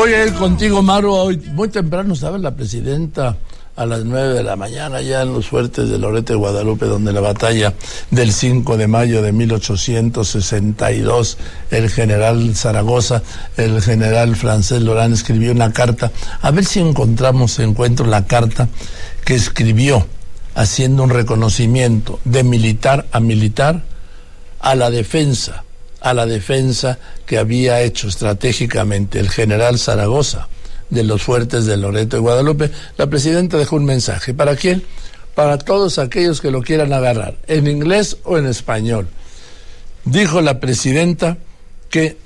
Voy a ir contigo, Maru. Hoy muy temprano estaba la presidenta a las 9 de la mañana, ya en los fuertes de Loreto de Guadalupe, donde la batalla del 5 de mayo de 1862, el general Zaragoza, el general Francés Lorán escribió una carta. A ver si encuentro la carta que escribió haciendo un reconocimiento de militar a militar a la defensa que había hecho estratégicamente el general Zaragoza de los fuertes de Loreto de Guadalupe. La presidenta dejó un mensaje. ¿Para quién? Para todos aquellos que lo quieran agarrar, en inglés o en español. Dijo la presidenta que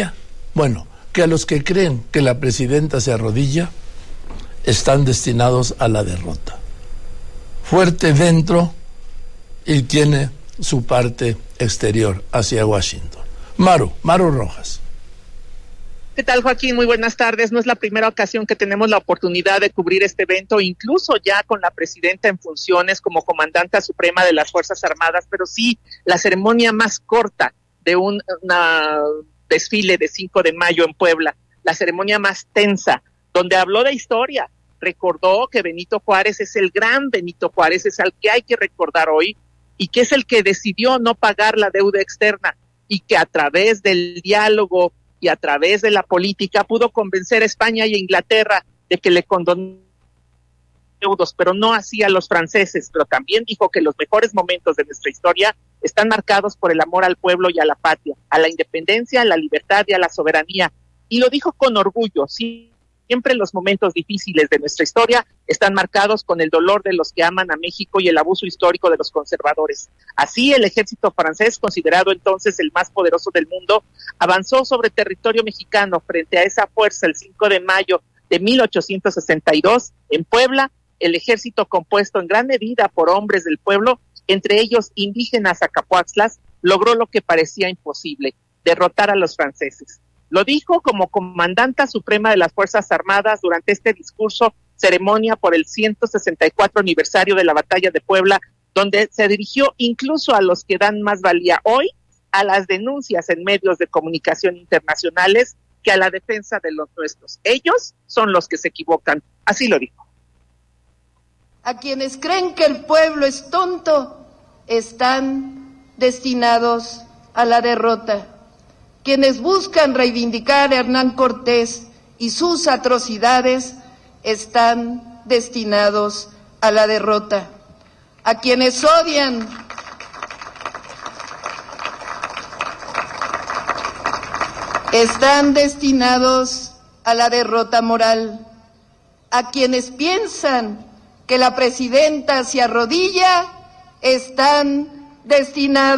que a los que creen que la presidenta se arrodilla, están destinados a la derrota. Fuerte dentro y tiene su parte exterior hacia Washington. Maru Rojas. ¿Qué tal, Joaquín? Muy buenas tardes. No es la primera ocasión que tenemos la oportunidad de cubrir este evento, incluso ya con la presidenta en funciones como comandante suprema de las Fuerzas Armadas, pero sí la ceremonia más corta de un desfile de 5 de mayo en Puebla, la ceremonia más tensa, donde habló de historia, recordó que Benito Juárez es el gran Benito Juárez, es al que hay que recordar hoy, y que es el que decidió no pagar la deuda externa, y que a través del diálogo y a través de la política pudo convencer a España y a Inglaterra de que le condonaran deudos, pero no así a los franceses. Pero también dijo que los mejores momentos de nuestra historia están marcados por el amor al pueblo y a la patria, a la independencia, a la libertad y a la soberanía. Y lo dijo con orgullo. Siempre los momentos difíciles de nuestra historia están marcados con el dolor de los que aman a México y el abuso histórico de los conservadores. Así, el ejército francés, considerado entonces el más poderoso del mundo, avanzó sobre territorio mexicano frente a esa fuerza el 5 de mayo de 1862 en Puebla. El ejército, compuesto en gran medida por hombres del pueblo, entre ellos indígenas acapuaxtlas, logró lo que parecía imposible: derrotar a los franceses. Lo dijo como comandanta suprema de las Fuerzas Armadas durante este discurso, ceremonia por el 164 aniversario de la Batalla de Puebla, donde se dirigió incluso a los que dan más valía hoy a las denuncias en medios de comunicación internacionales que a la defensa de los nuestros. Ellos son los que se equivocan. Así lo dijo. A quienes creen que el pueblo es tonto, están destinados a la derrota. Quienes buscan reivindicar a Hernán Cortés y sus atrocidades están destinados a la derrota. A quienes odian están destinados a la derrota moral. A quienes piensan que la presidenta se arrodilla están destinados